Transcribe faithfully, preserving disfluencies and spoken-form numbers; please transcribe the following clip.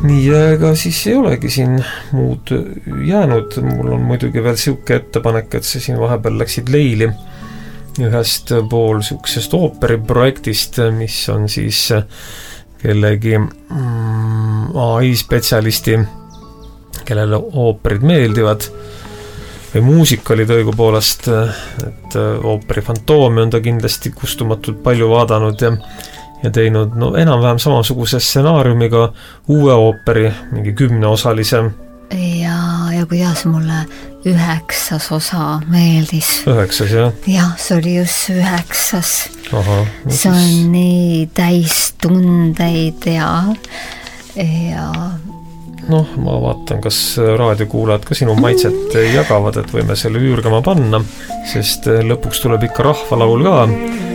nii, ega siis ei olegi siin muud jäänud. Mul on muidugi veel siuke ettepanek, et see siin vahepeal läksid leili ühest pool siuksest ooperiprojektist, mis on siis kellegi mm, A I spetsialisti, kellele ooperid meeldivad või muusikalid õigupoolest, et ooperi Fantoomi on ta kindlasti kustumatult palju vaadanud ja, ja teinud no, enam-vähem samasuguse stsenaariumiga uue ooperi, mingi kümneosalise. Ja, ja kuidas mulle üheksas osa meeldis. Üheksas, jah? Jah, see oli just üheksas. Aha, see on siis... nii täis tundeid ja, ja noh, ma vaatan, kas raadiokuulajad ka sinu maitset jagavad, et võime selle üürgama panna, sest lõpuks tuleb ikka rahvalaul ka.